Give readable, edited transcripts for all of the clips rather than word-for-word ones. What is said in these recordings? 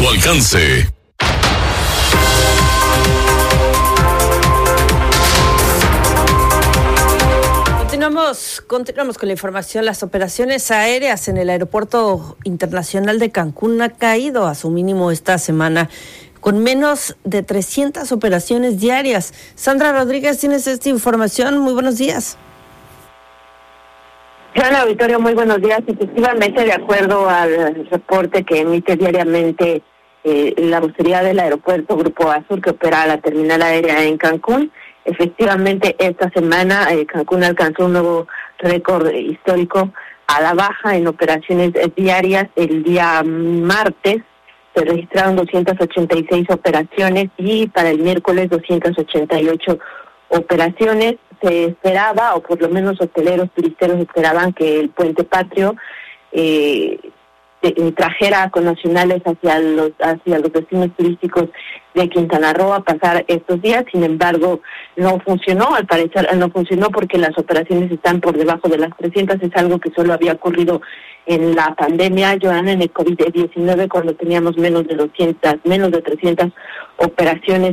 tu alcance. Continuamos con la información. Las operaciones aéreas en el Aeropuerto Internacional de Cancún han caído a su mínimo esta semana, con menos de 300 operaciones diarias. Sandra Rodríguez, tienes esta información. Muy buenos días. Joana, auditorio, muy buenos días. Efectivamente, de acuerdo al reporte que emite diariamente la vocería del aeropuerto Grupo Azur, que opera la terminal aérea en Cancún, efectivamente esta semana Cancún alcanzó un nuevo récord histórico a la baja en operaciones diarias. El día martes se registraron 286 operaciones y para el miércoles 288 operaciones. Se esperaba, o por lo menos hoteleros, turisteros esperaban que el Puente Patrio trajera a connacionales hacia los destinos turísticos de Quintana Roo a pasar estos días. Sin embargo, no funcionó. Al parecer no funcionó porque las operaciones están por debajo de las 300. Es algo que solo había ocurrido en la pandemia, Joana, en el COVID-19, cuando teníamos menos de 300 operaciones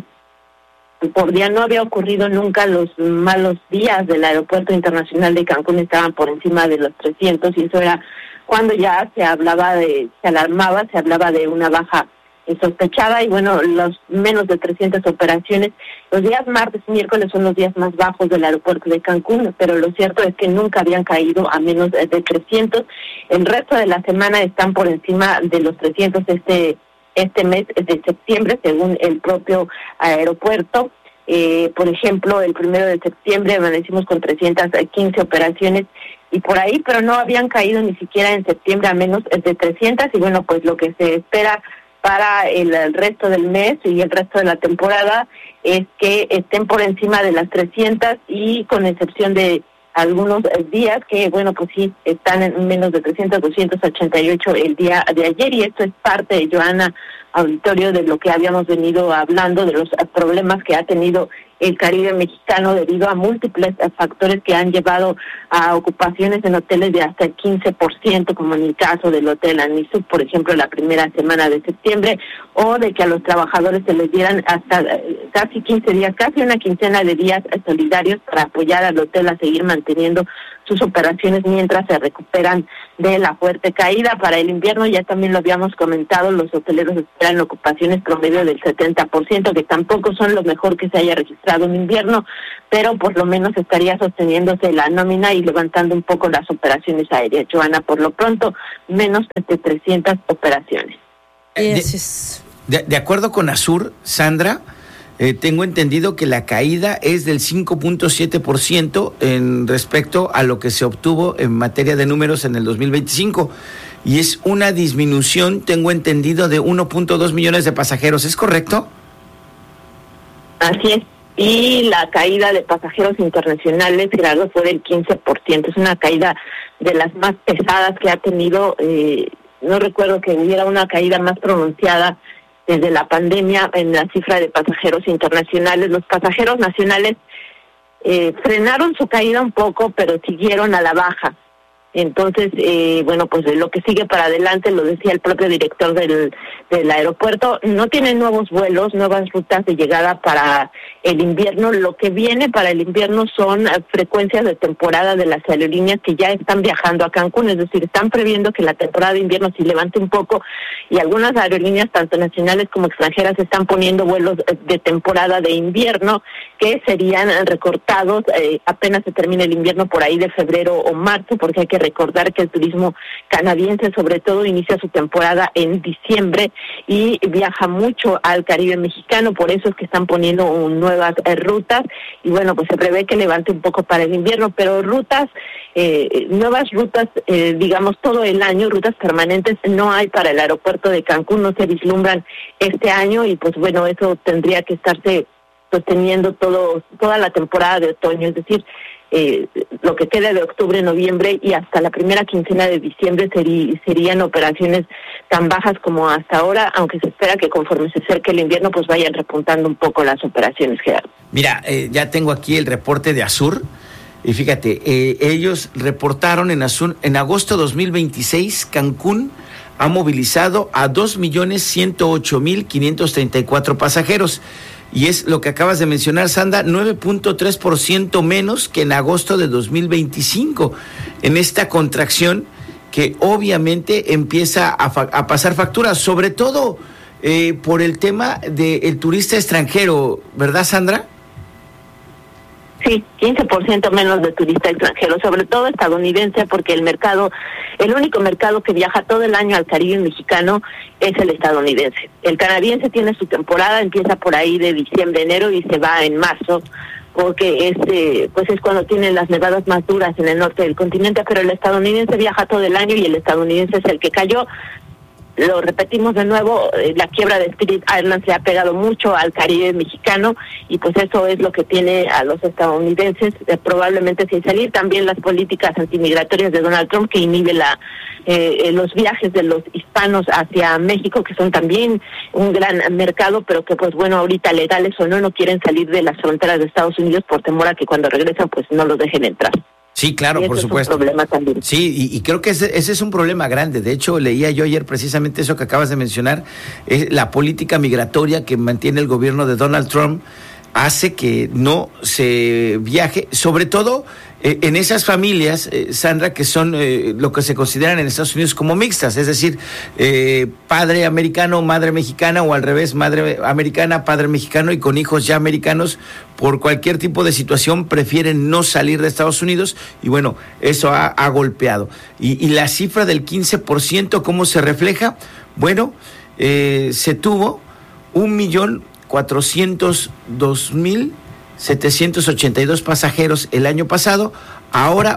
por día. No había ocurrido nunca. Los malos días del Aeropuerto Internacional de Cancún estaban por encima de los 300, y eso era cuando ya se hablaba se hablaba de una baja sospechada. Y bueno, los menos de 300 operaciones, los días martes y miércoles son los días más bajos del aeropuerto de Cancún, pero lo cierto es que nunca habían caído a menos de 300. El resto de la semana están por encima de los 300 este mes de septiembre, según el propio aeropuerto. Por ejemplo, el 1 de septiembre amanecimos con 315 operaciones y por ahí, pero no habían caído ni siquiera en septiembre a menos de 300. Y bueno, pues lo que se espera para el resto del mes y el resto de la temporada es que estén por encima de las 300, y con excepción de algunos días que, bueno, pues sí, están en menos de 300, 288 el día de ayer. Y esto es parte, Joana, auditorio, de lo que habíamos venido hablando, de los problemas que ha tenido el Caribe mexicano debido a múltiples factores que han llevado a ocupaciones en hoteles de hasta el 15%, como en el caso del Hotel Anisub, por ejemplo, la primera semana de septiembre, o de que a los trabajadores se les dieran hasta casi 15 días, casi una quincena de días solidarios para apoyar al hotel a seguir manteniendo sus operaciones mientras se recuperan de la fuerte caída. Para el invierno, ya también lo habíamos comentado, los hoteleros esperan ocupaciones promedio del 70%, que tampoco son lo mejor que se haya registrado en invierno, pero por lo menos estaría sosteniéndose la nómina y levantando un poco las operaciones aéreas. Joana, por lo pronto, menos de 300 operaciones. De acuerdo con Azur, Sandra, tengo entendido que la caída es del 5.7% en respecto a lo que se obtuvo en materia de números en el 2025, y es una disminución, tengo entendido, de 1.2 millones de pasajeros. ¿Es correcto? Así es. Y la caída de pasajeros internacionales, Gerardo, fue del 15%. Es una caída de las más pesadas que ha tenido. No recuerdo que hubiera una caída más pronunciada desde la pandemia en la cifra de pasajeros internacionales. Los pasajeros nacionales frenaron su caída un poco, pero siguieron a la baja. Entonces, bueno, pues lo que sigue para adelante, lo decía el propio director del aeropuerto, no tiene nuevos vuelos, nuevas rutas de llegada para el invierno. Lo que viene para el invierno son frecuencias de temporada de las aerolíneas que ya están viajando a Cancún, es decir, están previendo que la temporada de invierno se levante un poco, y algunas aerolíneas, tanto nacionales como extranjeras, están poniendo vuelos de temporada de invierno que serían recortados apenas se termine el invierno, por ahí de febrero o marzo, porque hay que recordar que el turismo canadiense sobre todo inicia su temporada en diciembre y viaja mucho al Caribe mexicano. Por eso es que están poniendo nuevas rutas, y bueno, pues se prevé que levante un poco para el invierno, pero nuevas rutas, digamos todo el año, rutas permanentes no hay para el aeropuerto de Cancún, no se vislumbran este año, y pues bueno, eso tendría que estarse sosteniendo toda la temporada de otoño, es decir, lo que queda de octubre, noviembre y hasta la primera quincena de diciembre serían operaciones tan bajas como hasta ahora, aunque se espera que conforme se acerque el invierno pues vayan repuntando un poco las operaciones, Gerardo. Mira, ya tengo aquí el reporte de Azur, y fíjate, ellos reportaron en Azur, en agosto 2026, Cancún ha movilizado a 2.108.534 pasajeros. Y es lo que acabas de mencionar, Sandra, 9.3% menos que en agosto de 2025. En esta contracción que obviamente empieza a pasar factura, sobre todo por el tema del turista extranjero, ¿verdad, Sandra? Sí, 15% menos de turista extranjero, sobre todo estadounidense, porque el único mercado que viaja todo el año al Caribe mexicano es el estadounidense. El canadiense tiene su temporada, empieza por ahí de diciembre, enero y se va en marzo, porque es cuando tienen las nevadas más duras en el norte del continente, pero el estadounidense viaja todo el año y el estadounidense es el que cayó. Lo repetimos de nuevo, la quiebra de Spirit Airlines le ha pegado mucho al Caribe mexicano y pues eso es lo que tiene a los estadounidenses probablemente sin salir. También las políticas antimigratorias de Donald Trump, que inhibe los viajes de los hispanos hacia México, que son también un gran mercado, pero que pues bueno, ahorita legales o no quieren salir de las fronteras de Estados Unidos por temor a que cuando regresan pues no los dejen entrar. Sí, claro, por supuesto. Es un problema también. Sí, y creo que ese es un problema grande. De hecho, leía yo ayer precisamente eso que acabas de mencionar. La política migratoria que mantiene el gobierno de Donald Trump hace que no se viaje, sobre todo en esas familias, Sandra, que son lo que se consideran en Estados Unidos como mixtas, es decir, padre americano, madre mexicana, o al revés, madre americana, padre mexicano y con hijos ya americanos. Por cualquier tipo de situación prefieren no salir de Estados Unidos y bueno, eso ha golpeado. Y la cifra del 15%, ¿cómo se refleja? Bueno, se tuvo 1.402.782 pasajeros el año pasado, ahora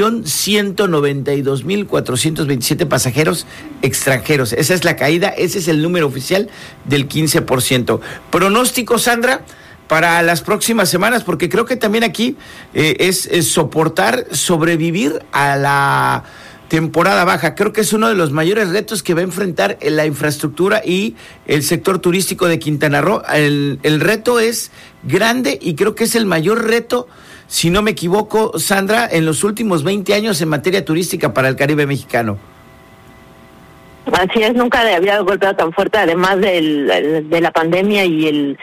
1.192.427 pasajeros extranjeros. Esa es la caída, ese es el número oficial del 15%. Pronóstico, Sandra, para las próximas semanas, porque creo que también aquí es sobrevivir a la temporada baja. Creo que es uno de los mayores retos que va a enfrentar la infraestructura y el sector turístico de Quintana Roo. El reto es grande y creo que es el mayor reto, si no me equivoco, Sandra, en los últimos 20 años en materia turística para el Caribe mexicano. Así es, nunca le había golpeado tan fuerte, además de la pandemia y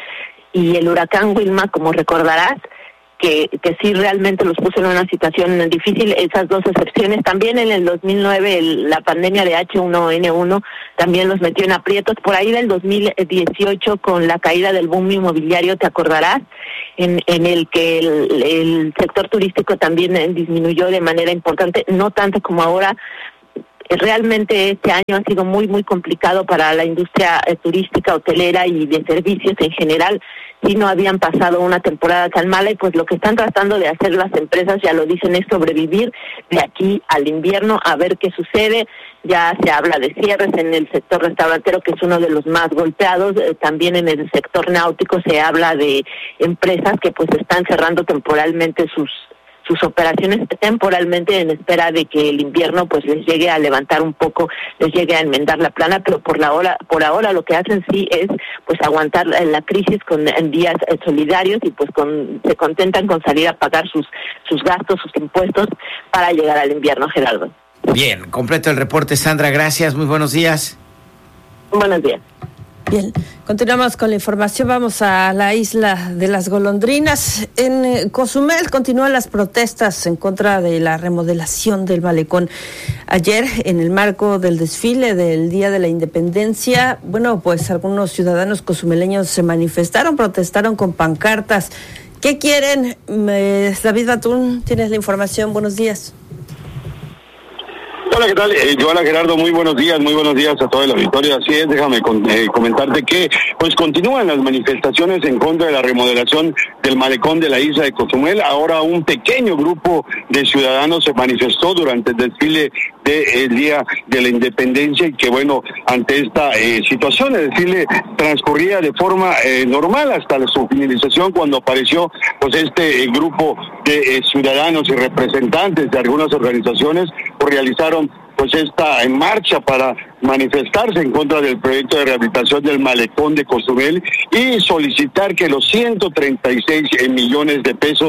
el huracán Wilma, como recordarás, que sí realmente los puso en una situación difícil, esas dos excepciones. También en el 2009 la pandemia de H1N1 también los metió en aprietos. Por ahí del 2018, con la caída del boom inmobiliario, te acordarás, en el que el sector turístico también disminuyó de manera importante, no tanto como ahora. Realmente este año ha sido muy, muy complicado para la industria turística, hotelera y de servicios en general. Sí, no habían pasado una temporada tan mala y pues lo que están tratando de hacer las empresas, ya lo dicen, es sobrevivir de aquí al invierno, a ver qué sucede. Ya se habla de cierres en el sector restaurantero, que es uno de los más golpeados. También en el sector náutico se habla de empresas que pues están cerrando temporalmente sus operaciones temporalmente en espera de que el invierno pues les llegue a levantar un poco, les llegue a enmendar la plana, pero por ahora lo que hacen sí es pues aguantar la crisis en días solidarios y pues se contentan con salir a pagar sus gastos, sus impuestos para llegar al invierno, Gerardo. Bien, completo el reporte, Sandra, gracias, muy buenos días. Buenos días. Bien, continuamos con la información. Vamos a la isla de las golondrinas. En Cozumel continúan las protestas en contra de la remodelación del malecón. Ayer, en el marco del desfile del Día de la Independencia, bueno, pues algunos ciudadanos cozumeleños se manifestaron, protestaron con pancartas. ¿Qué quieren? David Batún, tienes la información. Buenos días. Hola, ¿qué tal? Joana, Gerardo, muy buenos días a toda la auditorio. Así es, déjame comentarte que pues continúan las manifestaciones en contra de la remodelación del malecón de la isla de Cozumel. Ahora un pequeño grupo de ciudadanos se manifestó durante el desfile del Día de la Independencia y que bueno, ante esta situación el desfile transcurría de forma normal hasta su finalización, cuando apareció pues este grupo de ciudadanos y representantes de algunas organizaciones pues realizaron pues esta marcha para manifestarse en contra del proyecto de rehabilitación del malecón de Cozumel y solicitar que los 136 millones de pesos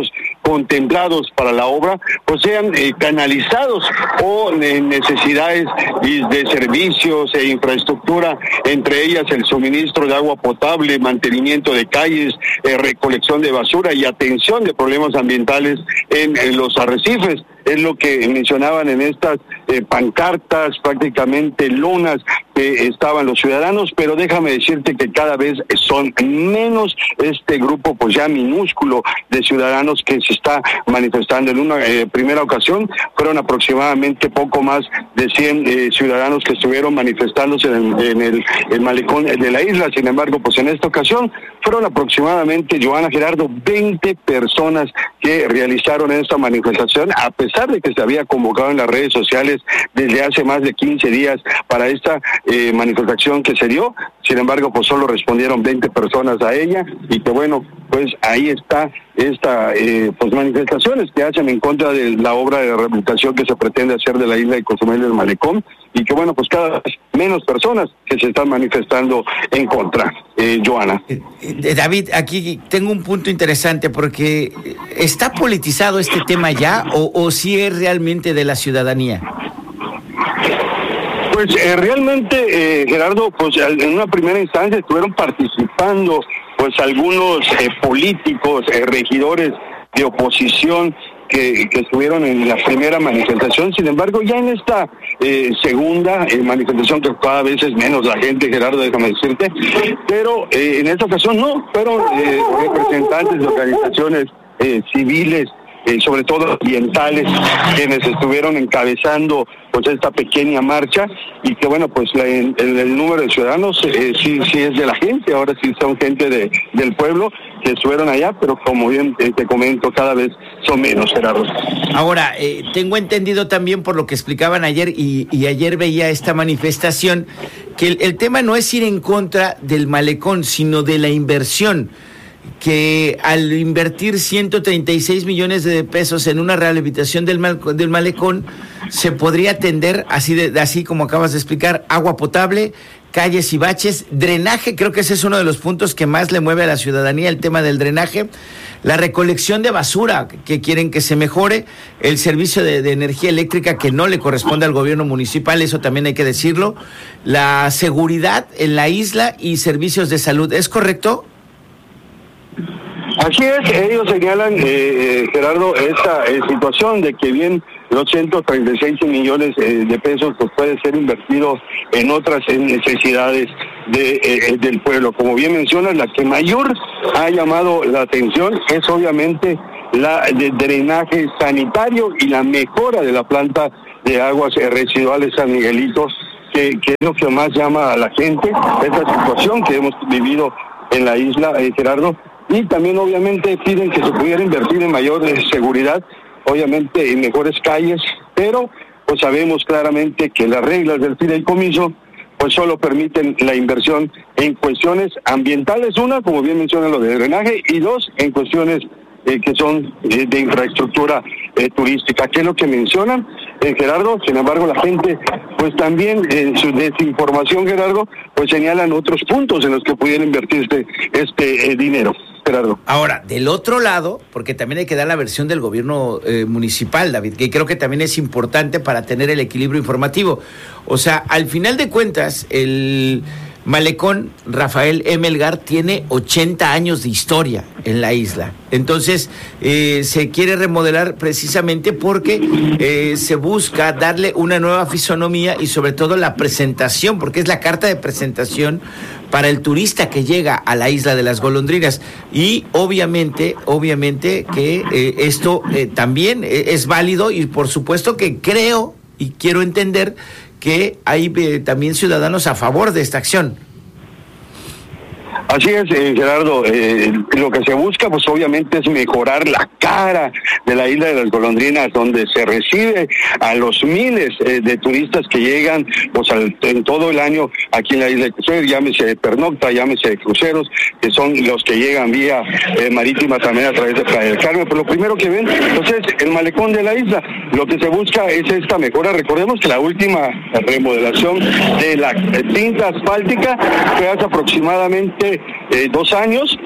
contemplados para la obra pues sean canalizados o necesidades de servicios e infraestructura, entre ellas el suministro de agua potable, mantenimiento de calles, recolección de basura y atención de problemas ambientales en los arrecifes. Es lo que mencionaban en estas pancartas, prácticamente lonas que estaban los ciudadanos, pero déjame decirte que cada vez son menos este grupo pues ya minúsculo de ciudadanos que se está manifestando. En una primera ocasión fueron aproximadamente poco más de 100 ciudadanos que estuvieron manifestándose en el malecón de la isla. Sin embargo, pues en esta ocasión fueron aproximadamente, Joana, Gerardo, 20 personas que realizaron esta manifestación, a pesar de que se había convocado en las redes sociales desde hace más de 15 días para esta manifestación que se dio. Sin embargo, pues solo respondieron 20 personas a ella, y que bueno, pues ahí está esta pues manifestaciones que hacen en contra de la obra de rehabilitación que se pretende hacer de la isla de Cozumel del malecón, y que bueno, pues cada vez menos personas que se están manifestando en contra. Joana. David, aquí tengo un punto interesante, porque ¿está politizado este tema ya o sí es realmente de la ciudadanía? Pues realmente, Gerardo, pues en una primera instancia estuvieron participando pues algunos políticos, regidores de oposición que estuvieron en la primera manifestación. Sin embargo, ya en esta segunda manifestación, que cada vez es menos la gente, Gerardo, déjame decirte, pero en esta ocasión no, fueron representantes de organizaciones civiles, sobre todo ambientales, quienes estuvieron encabezando pues esta pequeña marcha, y que bueno, pues el número de ciudadanos sí es de la gente, ahora sí son gente del pueblo que estuvieron allá, pero como bien te comento, cada vez son menos, Gerardo. Ahora, tengo entendido también por lo que explicaban ayer, y ayer veía esta manifestación, que el tema no es ir en contra del malecón, sino de la inversión, que al invertir 136 millones de pesos en una rehabilitación del malecón, se podría atender, así como acabas de explicar, agua potable, calles y baches, drenaje. Creo que ese es uno de los puntos que más le mueve a la ciudadanía, el tema del drenaje, la recolección de basura, que quieren que se mejore, el servicio de energía eléctrica, que no le corresponde al gobierno municipal, eso también hay que decirlo, la seguridad en la isla y servicios de salud. ¿Es correcto? Así es, ellos señalan, Gerardo, esta situación de que bien los 136 millones de pesos pues puede ser invertido en otras necesidades del pueblo. Como bien mencionas, la que mayor ha llamado la atención es obviamente la de drenaje sanitario y la mejora de la planta de aguas residuales San Miguelito, que es lo que más llama a la gente, esta situación que hemos vivido en la isla, Gerardo. Y también obviamente piden que se pudiera invertir en mayor seguridad, obviamente en mejores calles, pero pues sabemos claramente que las reglas del fideicomiso pues solo permiten la inversión en cuestiones ambientales, una, como bien menciona, lo de drenaje, y dos, en cuestiones que son de infraestructura turística, que es lo que mencionan, Gerardo. Sin embargo, la gente pues también en su desinformación, Gerardo, pues señalan otros puntos en los que pudiera invertir este dinero, Gerardo. Ahora, del otro lado, porque también hay que dar la versión del gobierno municipal, David, que creo que también es importante para tener el equilibrio informativo. O sea, al final de cuentas, el malecón Rafael Melgar tiene 80 años de historia en la isla. Entonces, se quiere remodelar precisamente porque se busca darle una nueva fisonomía y sobre todo la presentación, porque es la carta de presentación para el turista que llega a la isla de las golondrinas. Y obviamente que esto también es válido, y por supuesto que creo y quiero entender que hay también ciudadanos a favor de esta acción. Así es, Gerardo, lo que se busca pues obviamente es mejorar la cara de la isla de las golondrinas, donde se recibe a los miles de turistas que llegan pues en todo el año aquí en la isla de Cozumel, llámese de pernocta, llámese de cruceros, que son los que llegan vía marítima también a través de Playa del Carmen. Pero lo primero que ven pues es el malecón de la isla. Lo que se busca es esta mejora. Recordemos que la última remodelación de la tinta asfáltica fue hace aproximadamente 2 años,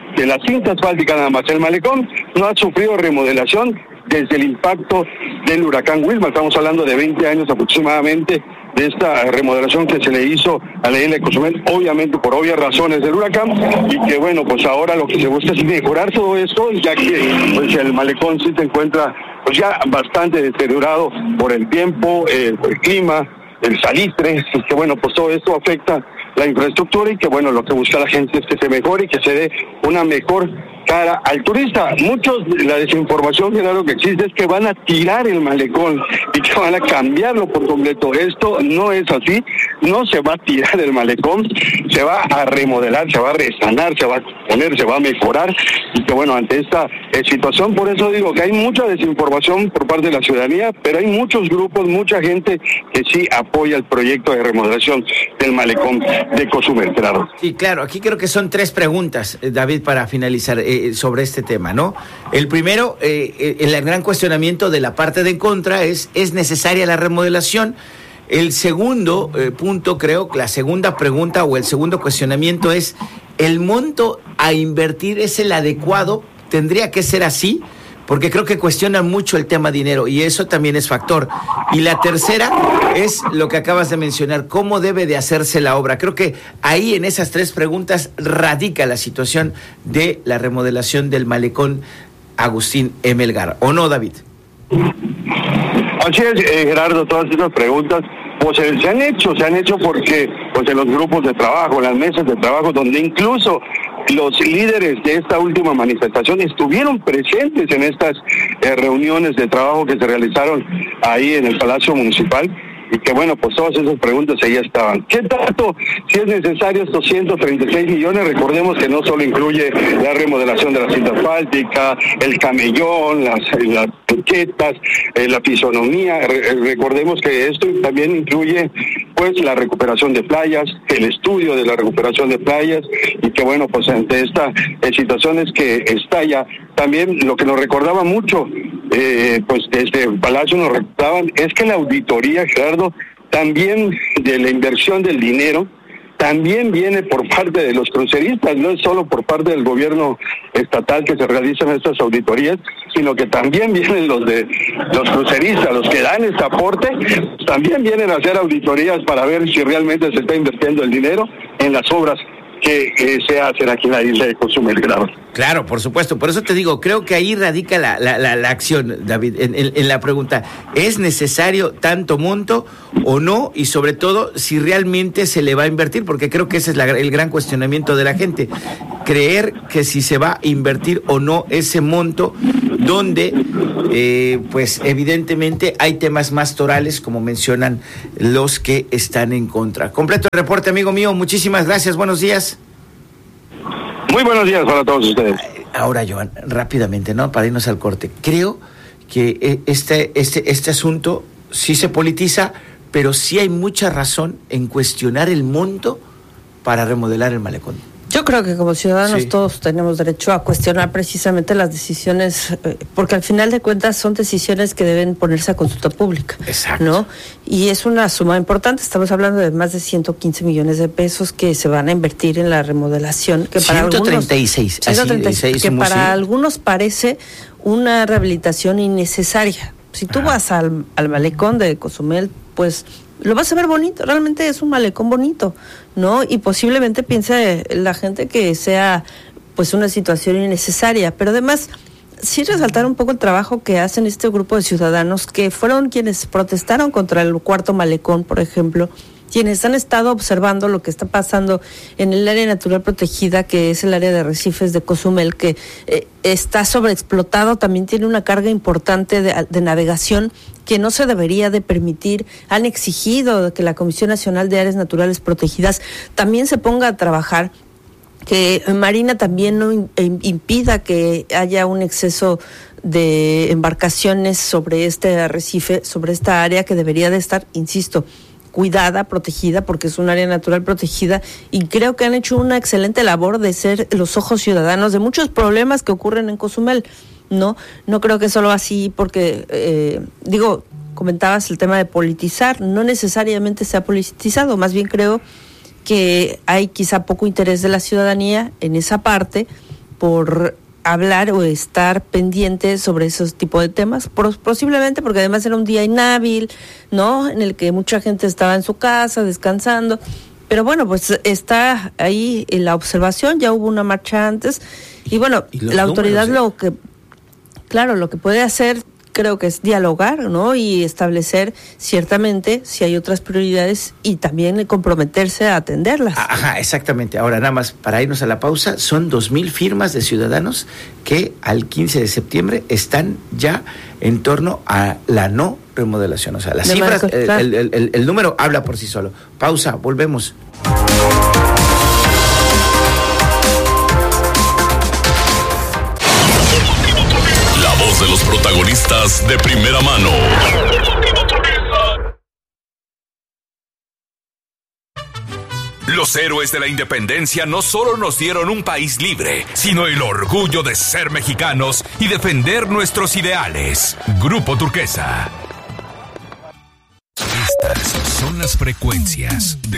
de la cinta asfáltica nada más. El malecón no ha sufrido remodelación desde el impacto del huracán Wilma. Estamos hablando de 20 años aproximadamente de esta remodelación que se le hizo a la isla de Cozumel, obviamente por obvias razones del huracán, y que bueno, pues ahora lo que se busca es mejorar todo esto, ya que pues el malecón sí se encuentra pues ya bastante deteriorado por el tiempo, el clima, el salitre, y que bueno, pues todo esto afecta la infraestructura, y que bueno, lo que busca la gente es que se mejore y que se dé una mejor cara al turista. La desinformación, Gerardo, que existe es que van a tirar el malecón y que van a cambiarlo por completo. Esto no es así, no se va a tirar el malecón, se va a remodelar, se va a resanar, se va a poner, se va a mejorar, y que bueno, ante esta situación, por eso digo que hay mucha desinformación por parte de la ciudadanía, pero hay muchos grupos, mucha gente que sí apoya el proyecto de remodelación del malecón de Cozumel, claro. Sí, claro, aquí creo que son 3 preguntas, David, para finalizar sobre este tema, ¿no? El primero, el gran cuestionamiento de la parte de en contra ¿es necesaria la remodelación? El segundo punto, creo que la segunda pregunta o el segundo cuestionamiento es, ¿el monto a invertir es el adecuado? ¿Tendría que ser así? Porque creo que cuestionan mucho el tema dinero y eso también es factor. Y la tercera es lo que acabas de mencionar, ¿cómo debe de hacerse la obra? Creo que ahí en esas 3 preguntas radica la situación de la remodelación del malecón Agustín M. Melgar, ¿o no, David? Así es, Gerardo, todas estas preguntas pues se han hecho porque pues en los grupos de trabajo, en las mesas de trabajo, donde incluso los líderes de esta última manifestación estuvieron presentes en estas reuniones de trabajo que se realizaron ahí en el Palacio Municipal, y que bueno, pues todas esas preguntas ahí estaban. ¿Qué tanto, si es necesario estos 136 millones? Recordemos que no solo incluye la remodelación de la cinta asfáltica, el camellón, las banquetas, la fisonomía. Recordemos que esto también incluye pues la recuperación de playas, el estudio de la recuperación de playas, y que bueno, pues ante esta situación es que está ya también lo que nos recordaba mucho, pues desde el Palacio nos recordaban, es que la auditoría, Gerardo, también de la inversión del dinero, también viene por parte de los cruceristas, no es solo por parte del gobierno estatal que se realizan estas auditorías, sino que también vienen los cruceristas, los que dan este aporte, también vienen a hacer auditorías para ver si realmente se está invirtiendo el dinero en las obras que se hacen aquí en la isla de Cozumel, Claro, por supuesto. Por eso te digo, creo que ahí radica la acción, David, en la pregunta. ¿Es necesario tanto monto o no? Y sobre todo, si realmente se le va a invertir, porque creo que ese es el gran cuestionamiento de la gente. Creer que si se va a invertir o no ese monto, donde, pues evidentemente hay temas más torales, como mencionan los que están en contra. Completo el reporte, amigo mío. Muchísimas gracias. Buenos días. Muy buenos días para todos ustedes. Ahora, Joan, rápidamente, ¿no? Para irnos al corte. Creo que este asunto sí se politiza, pero sí hay mucha razón en cuestionar el monto para remodelar el malecón. Yo creo que como ciudadanos todos tenemos derecho a cuestionar precisamente las decisiones, porque al final de cuentas son decisiones que deben ponerse a consulta pública. Exacto. ¿No? Y es una suma importante, estamos hablando de más de 115 millones de pesos que se van a invertir en la remodelación. Que para 136. Para algunos parece una rehabilitación innecesaria. Si tú vas al malecón de Cozumel, pues lo vas a ver bonito, realmente es un malecón bonito, ¿no? Y posiblemente piense la gente que sea pues una situación innecesaria, pero además sí resaltar un poco el trabajo que hacen este grupo de ciudadanos que fueron quienes protestaron contra el cuarto malecón, por ejemplo, quienes han estado observando lo que está pasando en el área natural protegida, que es el área de arrecifes de Cozumel, que está sobreexplotado, también tiene una carga importante de navegación que no se debería de permitir. Han exigido que la Comisión Nacional de Áreas Naturales Protegidas también se ponga a trabajar, que Marina también no impida que haya un exceso de embarcaciones sobre este arrecife, sobre esta área que debería de estar, insisto, cuidada, protegida, porque es un área natural protegida, y creo que han hecho una excelente labor de ser los ojos ciudadanos de muchos problemas que ocurren en Cozumel. No creo que solo así, porque comentabas el tema de politizar, no necesariamente se ha politizado, más bien creo que hay quizá poco interés de la ciudadanía en esa parte, por hablar o estar pendiente sobre esos tipos de temas, posiblemente porque además era un día inhábil, ¿no? En el que mucha gente estaba en su casa descansando, pero bueno, pues está ahí en la observación, ya hubo una marcha antes, y bueno, la autoridad lo que puede hacer, creo que es dialogar, ¿no? Y establecer ciertamente si hay otras prioridades y también comprometerse a atenderlas. Ajá, exactamente. Ahora, nada más, para irnos a la pausa, son 2,000 firmas de ciudadanos que al 15 de septiembre están ya en torno a la no remodelación. O sea, las cifras, el número habla por sí solo. Pausa, volvemos. De los protagonistas de primera mano. Los héroes de la independencia no solo nos dieron un país libre, sino el orgullo de ser mexicanos y defender nuestros ideales. Grupo Turquesa. Estas son las frecuencias de